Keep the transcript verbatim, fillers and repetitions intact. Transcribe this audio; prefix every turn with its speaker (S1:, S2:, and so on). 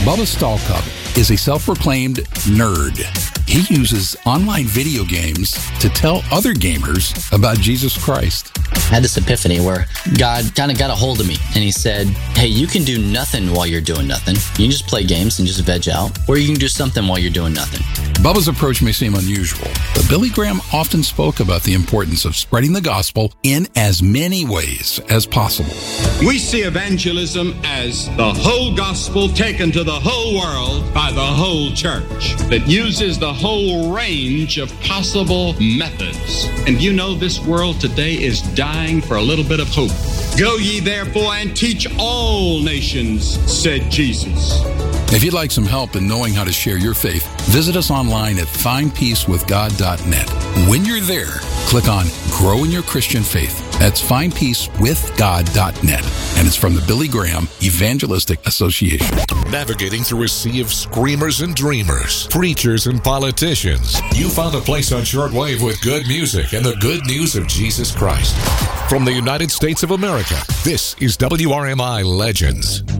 S1: Bubba Stallcup is a self-proclaimed nerd. He uses online video games to tell other gamers about Jesus Christ.
S2: I had this epiphany where God kind of got a hold of me and he said, hey, you can do nothing while you're doing nothing. You can just play games and just veg out, or you can do something while you're doing nothing.
S1: Bubba's approach may seem unusual, but Billy Graham often spoke about the importance of spreading the gospel in as many ways as possible.
S3: We see evangelism as the whole gospel taken to the whole world by the whole church that uses the whole range of possible methods. And you know, this world today is dying for a little bit of hope. Go ye therefore and teach all nations, said Jesus.
S1: If you'd like some help in knowing how to share your faith, visit us online at find peace with god dot net. When you're there, click on Grow in Your Christian Faith. That's find peace with god dot net. And it's from the Billy Graham Evangelistic Association.
S4: Navigating through a sea of screamers and dreamers, preachers and politicians, you found a place on shortwave with good music and the good news of Jesus Christ. From the United States of America, this is W R M I Legends.